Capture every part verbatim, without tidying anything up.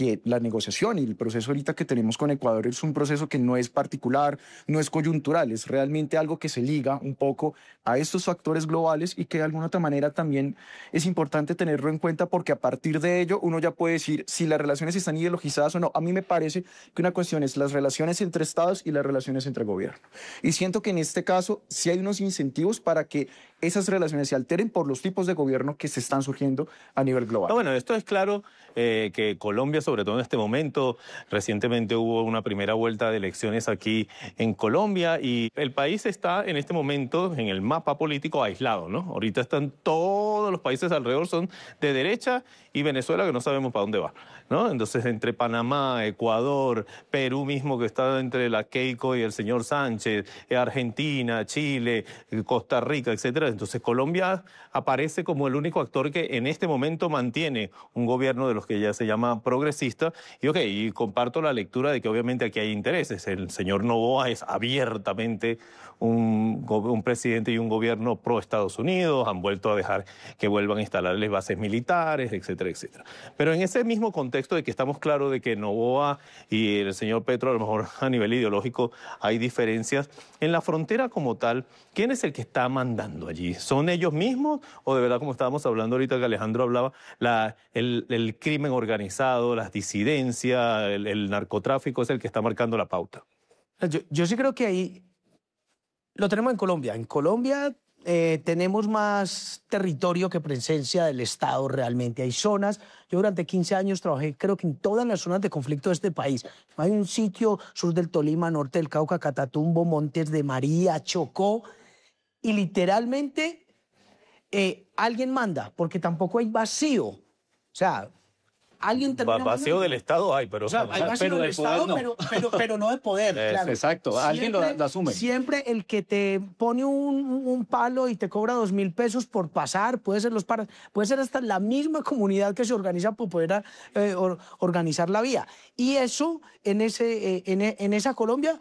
que la negociación y el proceso ahorita que tenemos con Ecuador es un proceso que no es particular, no es coyuntural, es realmente algo que se liga un poco a estos factores globales y que de alguna otra manera también es importante tenerlo en cuenta, porque a partir de ello uno ya puede decir si las relaciones están ideologizadas o no. A mí me parece que una cuestión es las relaciones entre estados y las relaciones entre gobierno. Y siento que en este caso sí hay unos incentivos para que esas relaciones se alteren por los tipos de gobierno que se están surgiendo a nivel global. No, bueno, esto es claro eh, que Colombia, sobre todo en este momento, recientemente hubo una primera vuelta de elecciones aquí en Colombia y el país está en este momento en el mapa político aislado, ¿no? Ahorita están todos los países alrededor, son de derecha, y Venezuela que no sabemos para dónde va, ¿no? Entonces, entre Panamá, Ecuador, Perú mismo que está entre la Keiko y el señor Sánchez, Argentina, Chile, Costa Rica, etcétera. Entonces, Colombia aparece como el único actor que en este momento mantiene un gobierno de los que ya se llama progresista. Y ok, y comparto la lectura de que obviamente aquí hay intereses. El señor Noboa es abiertamente un, un presidente y un gobierno pro Estados Unidos, han vuelto a dejar que vuelvan a instalarles bases militares, etcétera, etcétera. Pero en ese mismo contexto de que estamos claros de que Noboa y el señor Petro, a lo mejor a nivel ideológico hay diferencias, en la frontera como tal, ¿quién es el que está mandando allí? ¿Son ellos mismos o de verdad, como estábamos hablando ahorita que Alejandro hablaba, la, el, el crimen organizado, las disidencias, el, el narcotráfico es el que está marcando la pauta? Yo, yo sí creo que ahí lo tenemos en Colombia. En Colombia eh, tenemos más territorio que presencia del Estado realmente. Hay zonas, yo durante quince años trabajé creo que en todas las zonas de conflicto de este país. Hay un sitio sur del Tolima, norte del Cauca, Catatumbo, Montes de María, Chocó, y literalmente eh, alguien manda, porque tampoco hay vacío. O sea, alguien termina Va, vacío mandando. del Estado hay, pero... O sea, hay vacío pero del de Estado, poder no. pero, pero, pero no de poder. Claro. Exacto, alguien lo, lo asume. Siempre el que te pone un, un palo y te cobra dos mil pesos por pasar, puede ser los paras, puede ser hasta la misma comunidad que se organiza por poder eh, or, organizar la vía. Y eso, en, ese, eh, en, en esa Colombia,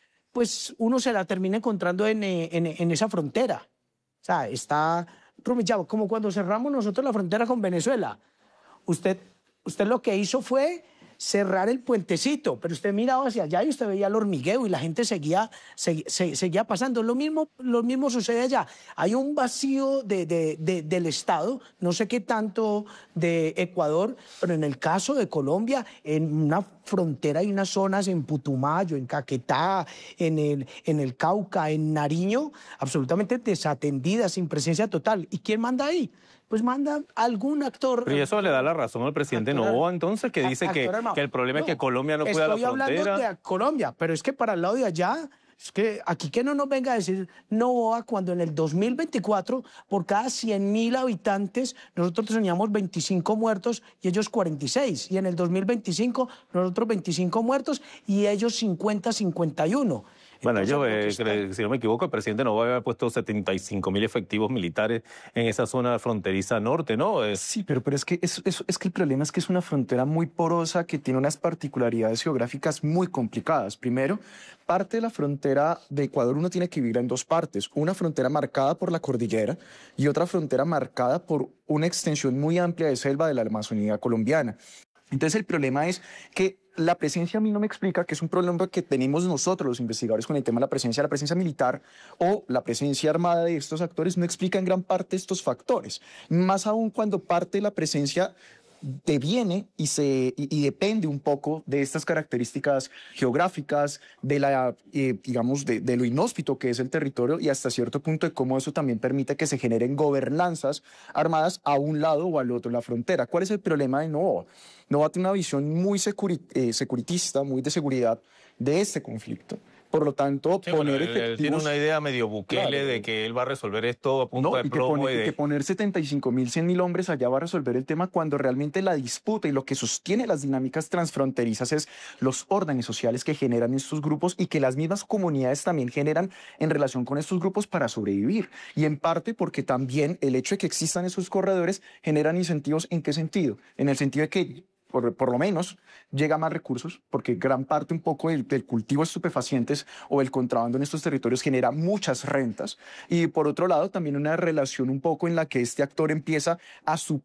pues uno se la termina encontrando en, en, en esa frontera. O sea, está rumillado, como cuando cerramos nosotros la frontera con Venezuela. Usted, usted lo que hizo fue cerrar el puentecito, pero usted miraba hacia allá y usted veía el hormigueo y la gente seguía, se, se, seguía pasando. Lo mismo, lo mismo sucede allá. Hay un vacío de, de, de, del Estado, no sé qué tanto de Ecuador, pero en el caso de Colombia, en una frontera hay unas zonas en Putumayo, en Caquetá, en el, en el Cauca, en Nariño, absolutamente desatendidas, sin presencia total. ¿Y quién manda ahí? Pues manda algún actor. Pero y eso le da la razón al presidente actor, Noboa, entonces, que dice que, que el problema no, es que Colombia no cuida la frontera. Estoy hablando de Colombia, pero es que para el lado de allá, es que aquí que no nos venga a decir Noboa cuando en el dos mil veinticuatro, por cada cien mil habitantes, nosotros teníamos veinticinco muertos y ellos cuarenta y seis. Y en el dos mil veinticinco, nosotros veinticinco muertos y ellos cincuenta, cincuenta y uno. Bueno, yo, eh, está... si no me equivoco, el presidente Noboa había puesto setenta y cinco mil efectivos militares en esa zona fronteriza norte, ¿no? Es... Sí, pero, pero es, que es, es, es que el problema es que es una frontera muy porosa que tiene unas particularidades geográficas muy complicadas. Primero, parte de la frontera de Ecuador uno tiene que vivir en dos partes. Una frontera marcada por la cordillera y otra frontera marcada por una extensión muy amplia de selva de la Amazonía colombiana. Entonces el problema es que la presencia a mí no me explica, que es un problema que tenemos nosotros los investigadores con el tema de la presencia, la presencia militar o la presencia armada de estos actores no explica en gran parte estos factores, más aún cuando parte de la presencia deviene y, se, y, y depende un poco de estas características geográficas, de, la, eh, digamos, de, de lo inhóspito que es el territorio y hasta cierto punto de cómo eso también permite que se generen gobernanzas armadas a un lado o al otro de la frontera. ¿Cuál es el problema de Noboa? Noboa tiene una visión muy securi eh, securitista, muy de seguridad de este conflicto. Por lo tanto, sí, poner bueno, efectivos... Él tiene una idea medio Bukele claro, de que él va a resolver esto a punto no, de y que, plomo. pone, y de... y que poner setenta y cinco mil, cien mil hombres allá va a resolver el tema cuando realmente la disputa y lo que sostiene las dinámicas transfronterizas es los órdenes sociales que generan estos grupos y que las mismas comunidades también generan en relación con estos grupos para sobrevivir. Y en parte porque también el hecho de que existan esos corredores generan incentivos. ¿En qué sentido? En el sentido de que Por, por lo menos llega más recursos, porque gran parte un poco del, del cultivo de estupefacientes o el contrabando en estos territorios genera muchas rentas. Y por otro lado, también una relación un poco en la que este actor empieza a suplir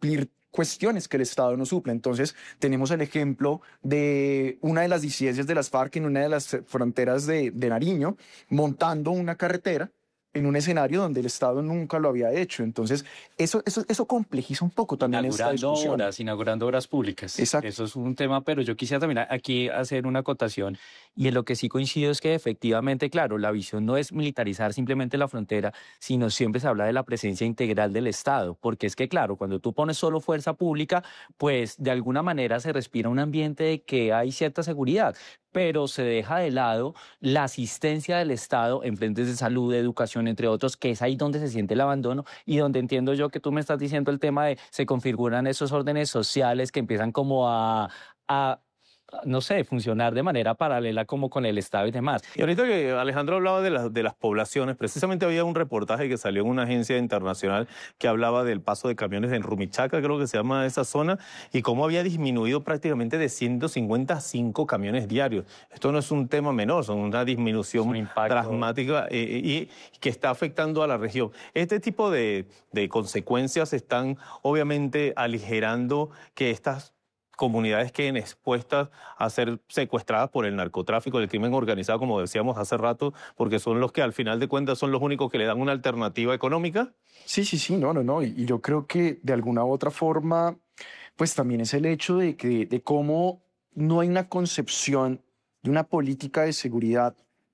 cuestiones que el Estado no suple. Entonces, tenemos el ejemplo de una de las disidencias de las FARC en una de las fronteras de, de Nariño, montando una carretera en un escenario donde el Estado nunca lo había hecho. Entonces, eso, eso, eso complejiza un poco también esta discusión. Obras, inaugurando obras públicas. Exacto. Eso es un tema, pero yo quisiera también aquí hacer una acotación, y en lo que sí coincido es que efectivamente, claro, la visión no es militarizar simplemente la frontera, sino siempre se habla de la presencia integral del Estado, porque es que, claro, cuando tú pones solo fuerza pública, pues de alguna manera se respira un ambiente de que hay cierta seguridad, pero se deja de lado la asistencia del Estado en frentes de salud, de educación, entre otros, que es ahí donde se siente el abandono y donde entiendo yo que tú me estás diciendo el tema de se configuran esos órdenes sociales que empiezan como a... a no sé, funcionar de manera paralela como con el Estado y demás. Y ahorita que Alejandro hablaba de, la, de las poblaciones, precisamente había un reportaje que salió en una agencia internacional que hablaba del paso de camiones en Rumichaca, creo que se llama esa zona, y cómo había disminuido prácticamente de ciento cincuenta a cinco camiones diarios. Esto no es un tema menor, son una disminución un dramática eh, y que está afectando a la región. Este tipo de, de consecuencias están obviamente aligerando que estas comunidades queden expuestas a ser secuestradas por el narcotráfico, el crimen organizado, como decíamos hace rato, porque son los que al final de cuentas son los únicos que le dan una alternativa económica. Sí, sí, sí, no, no, no. Y, y yo creo que de alguna u otra forma, pues también es el hecho de, que, de cómo no hay una concepción de una política de seguridad,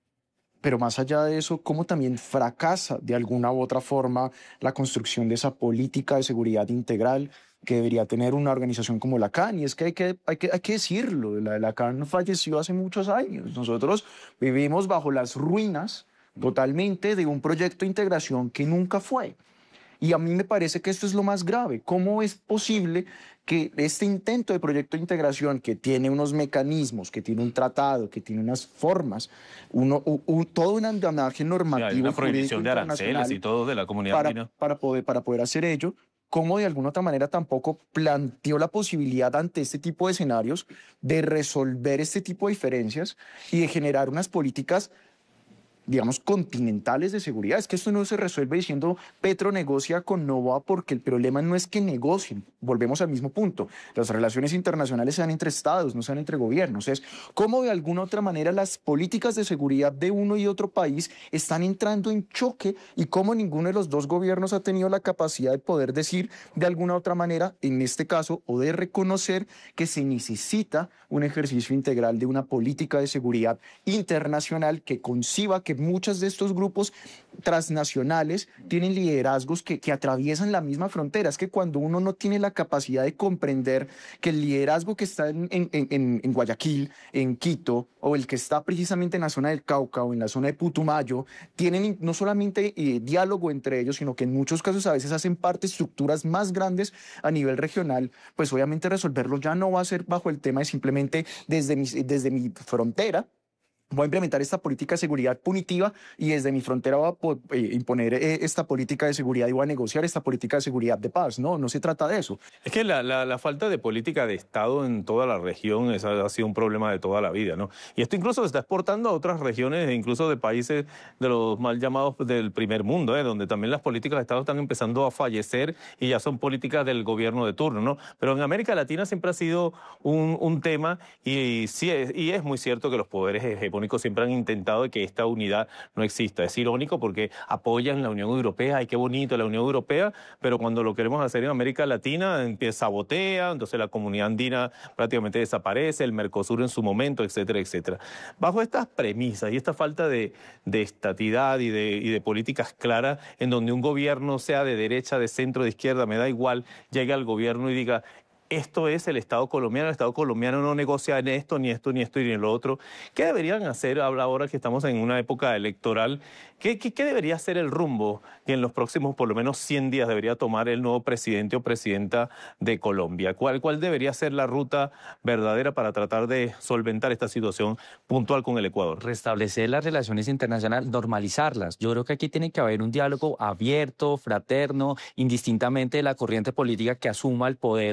pero más allá de eso, cómo también fracasa de alguna u otra forma la construcción de esa política de seguridad integral que debería tener una organización como la C A N. Y es que hay que, hay que, hay que decirlo, la, la C A N falleció hace muchos años. Nosotros vivimos bajo las ruinas totalmente de un proyecto de integración que nunca fue. Y a mí me parece que esto es lo más grave. ¿Cómo es posible que este intento de proyecto de integración, que tiene unos mecanismos, que tiene un tratado, que tiene unas formas, uno, un, un, todo un andamiaje normativo, sí, hay una prohibición de aranceles y todo de la comunidad para, andina, para, poder, para poder hacer ello, cómo de alguna otra manera tampoco planteó la posibilidad ante este tipo de escenarios de resolver este tipo de diferencias y de generar unas políticas, digamos, continentales de seguridad? Es que esto no se resuelve diciendo Petro negocia con Novoa, porque el problema no es que negocien. Volvemos al mismo punto. Las relaciones internacionales se dan entre estados, no se dan entre gobiernos. Es cómo de alguna otra manera las políticas de seguridad de uno y otro país están entrando en choque y cómo ninguno de los dos gobiernos ha tenido la capacidad de poder decir de alguna otra manera, en este caso, o de reconocer que se necesita un ejercicio integral de una política de seguridad internacional que conciba que muchos de estos grupos transnacionales tienen liderazgos que, que atraviesan la misma frontera. Es que cuando uno no tiene la capacidad de comprender que el liderazgo que está en, en, en, en Guayaquil, en Quito, o el que está precisamente en la zona del Cauca o en la zona de Putumayo, tienen no solamente eh, diálogo entre ellos, sino que en muchos casos a veces hacen parte de estructuras más grandes a nivel regional, pues obviamente resolverlo ya no va a ser bajo el tema de simplemente desde mi, desde mi frontera voy a implementar esta política de seguridad punitiva y desde mi frontera voy a eh, imponer eh, esta política de seguridad y voy a negociar esta política de seguridad de paz. No, no se trata de eso. Es que la, la, la falta de política de Estado en toda la región es, ha sido un problema de toda la vida, ¿no? Y esto incluso se está exportando a otras regiones, incluso de países de los mal llamados del primer mundo, ¿eh? Donde también las políticas de Estado están empezando a fallecer y ya son políticas del gobierno de turno, ¿no? Pero en América Latina siempre ha sido un, un tema y, sí es, y es muy cierto que los poderes hegemónicos siempre han intentado que esta unidad no exista. Es irónico porque apoyan la Unión Europea, ay, qué bonito la Unión Europea, pero cuando lo queremos hacer en América Latina, empieza sabotea, entonces la comunidad andina prácticamente desaparece, el Mercosur en su momento, etcétera, etcétera. Bajo estas premisas y esta falta de, de estatidad y de, y de políticas claras, en donde un gobierno sea de derecha, de centro, de izquierda, me da igual, llegue al gobierno y diga, esto es el Estado colombiano, el Estado colombiano no negocia en esto, ni esto, ni esto, ni lo otro. ¿Qué deberían hacer ahora que estamos en una época electoral? ¿Qué, qué, qué debería ser el rumbo que en los próximos por lo menos cien días debería tomar el nuevo presidente o presidenta de Colombia? ¿Cuál, cuál debería ser la ruta verdadera para tratar de solventar esta situación puntual con el Ecuador? Restablecer las relaciones internacionales, normalizarlas. Yo creo que aquí tiene que haber un diálogo abierto, fraterno, indistintamente de la corriente política que asuma el poder en esta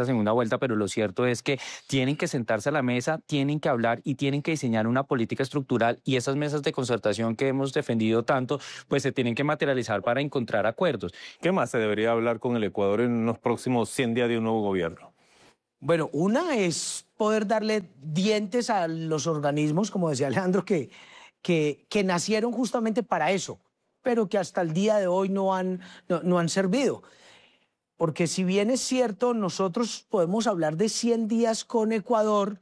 esa segunda vuelta, pero lo cierto es que tienen que sentarse a la mesa, tienen que hablar y tienen que diseñar una política estructural, y esas mesas de concertación que hemos defendido tanto, pues se tienen que materializar para encontrar acuerdos. ¿Qué más se debería hablar con el Ecuador en los próximos cien días de un nuevo gobierno? Bueno, una es poder darle dientes a los organismos, como decía Alejandro, que, que, que nacieron justamente para eso, pero que hasta el día de hoy no han, no, no han servido. Porque si bien es cierto, nosotros podemos hablar de cien días con Ecuador,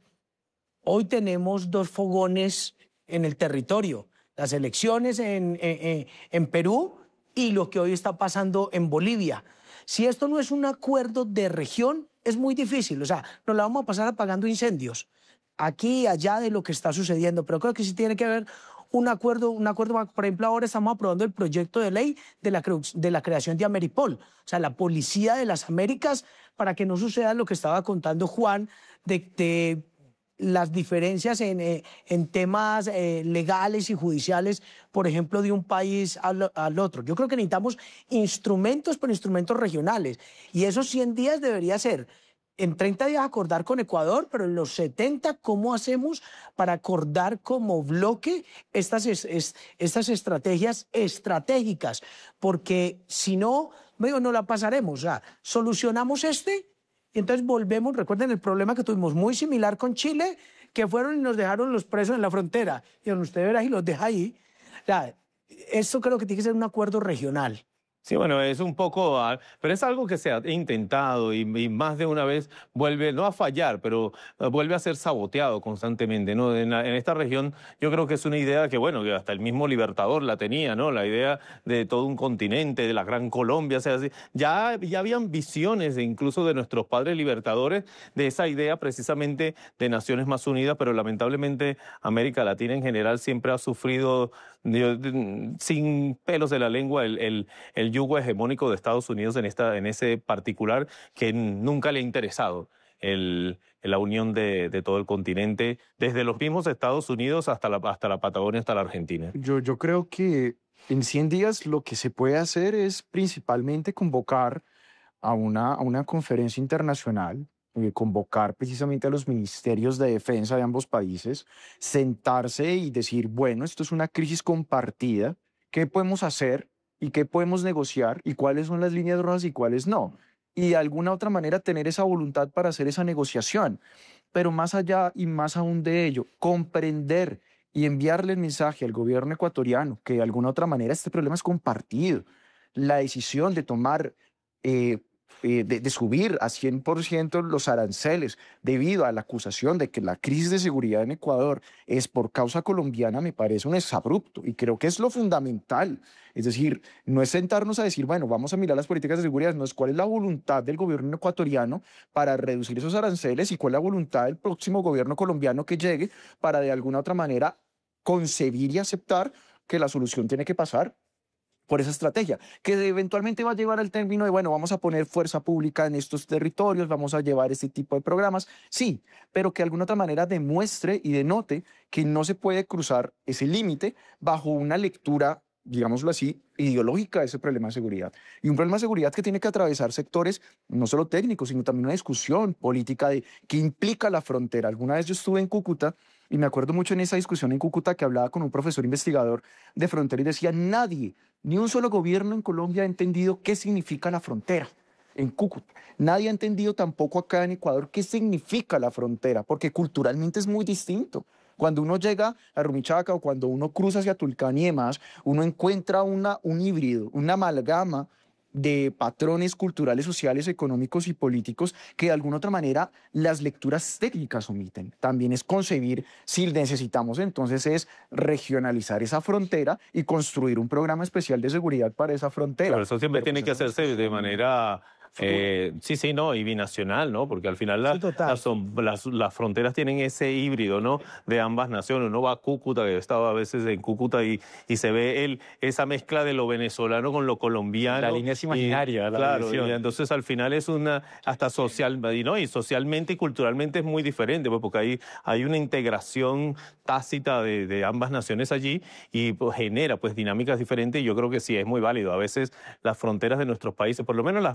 hoy tenemos dos fogones en el territorio, las elecciones en, en, en Perú y lo que hoy está pasando en Bolivia. Si esto no es un acuerdo de región, es muy difícil. O sea, nos la vamos a pasar apagando incendios aquí y allá de lo que está sucediendo, pero creo que sí tiene que haber un acuerdo, un acuerdo. Por ejemplo, ahora estamos aprobando el proyecto de ley de la, de la creación de Ameripol, o sea, la Policía de las Américas, para que no suceda lo que estaba contando Juan, de, de las diferencias en, eh, en temas eh, legales y judiciales, por ejemplo, de un país al, al otro. Yo creo que necesitamos instrumentos, pero instrumentos regionales, y esos cien días debería ser en treinta días acordar con Ecuador, pero en los setenta, ¿cómo hacemos para acordar como bloque estas, es, es, estas estrategias estratégicas? Porque si no, medio no la pasaremos. O sea, solucionamos este y entonces volvemos. Recuerden el problema que tuvimos muy similar con Chile, que fueron y nos dejaron los presos en la frontera. Y usted verá y los deja ahí. O sea, esto creo que tiene que ser un acuerdo regional. Sí, bueno, es un poco, pero es algo que se ha intentado y, y más de una vez vuelve, no a fallar, pero vuelve a ser saboteado constantemente, ¿no? En, la, en esta región yo creo que es una idea que, bueno, que hasta el mismo Libertador la tenía, ¿no? La idea de todo un continente, de la Gran Colombia, o sea, ya, ya habían visiones de, incluso de nuestros padres libertadores de esa idea precisamente de naciones más unidas, pero lamentablemente América Latina en general siempre ha sufrido de, de, sin pelos de la lengua el, el, el yugo hegemónico de Estados Unidos en, esta, en ese particular que nunca le ha interesado el, la unión de, de todo el continente, desde los mismos Estados Unidos hasta la, hasta la Patagonia, hasta la Argentina. Yo, yo creo que en cien días lo que se puede hacer es principalmente convocar a una, a una conferencia internacional, eh, convocar precisamente a los ministerios de defensa de ambos países, sentarse y decir, bueno, esto es una crisis compartida, ¿qué podemos hacer? ¿Y qué podemos negociar? ¿Y cuáles son las líneas rojas y cuáles no? Y de alguna otra manera tener esa voluntad para hacer esa negociación. Pero más allá y más aún de ello, comprender y enviarle el mensaje al gobierno ecuatoriano que de alguna otra manera este problema es compartido. La decisión de tomar, eh, eh, de, de subir a cien por ciento los aranceles debido a la acusación de que la crisis de seguridad en Ecuador es por causa colombiana me parece un exabrupto y creo que es lo fundamental. Es decir, no es sentarnos a decir, bueno, vamos a mirar las políticas de seguridad, no es cuál es la voluntad del gobierno ecuatoriano para reducir esos aranceles y cuál es la voluntad del próximo gobierno colombiano que llegue para de alguna otra manera concebir y aceptar que la solución tiene que pasar por esa estrategia, que eventualmente va a llevar al término de, bueno, vamos a poner fuerza pública en estos territorios, vamos a llevar este tipo de programas, sí, pero que de alguna otra manera demuestre y denote que no se puede cruzar ese límite bajo una lectura, digámoslo así, ideológica de ese problema de seguridad. Y un problema de seguridad que tiene que atravesar sectores no solo técnicos, sino también una discusión política de qué implica la frontera. Alguna vez yo estuve en Cúcuta y me acuerdo mucho en esa discusión en Cúcuta que hablaba con un profesor investigador de frontera y decía, nadie, ni un solo gobierno en Colombia ha entendido qué significa la frontera en Cúcuta. Nadie ha entendido tampoco acá en Ecuador qué significa la frontera, porque culturalmente es muy distinto. Cuando uno llega a Rumichaca o cuando uno cruza hacia Tulcán y demás, uno encuentra una, un híbrido, una amalgama de patrones culturales, sociales, económicos y políticos que de alguna otra manera las lecturas técnicas omiten. También es concebir si necesitamos entonces es regionalizar esa frontera y construir un programa especial de seguridad para esa frontera. Pero eso siempre Pero tiene pues que hacerse de manera... Eh, sí, sí, no, y binacional, ¿no? Porque al final la, sí, las, las, las fronteras tienen ese híbrido, ¿no? De ambas naciones. Uno va a Cúcuta, que he estado a veces en Cúcuta y, y se ve el, esa mezcla de lo venezolano con lo colombiano. La línea es imaginaria. Y, la claro, y entonces al final es una, hasta social, ¿no? Y socialmente y culturalmente es muy diferente, pues, porque hay, hay una integración tácita de, de ambas naciones allí y pues, genera pues dinámicas diferentes y yo creo que sí es muy válido. A veces las fronteras de nuestros países, por lo menos las más comerciales,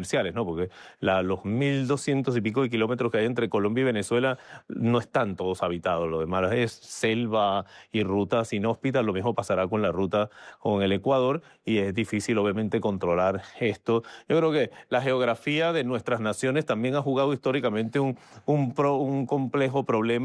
comerciales, ¿no? Porque la, los mil doscientos y pico de kilómetros que hay entre Colombia y Venezuela no están todos habitados. Lo demás es selva y rutas inhóspitas. Lo mismo pasará con la ruta con el Ecuador y es difícil, obviamente, controlar esto. Yo creo que la geografía de nuestras naciones también ha jugado históricamente un, un, pro, un complejo problema.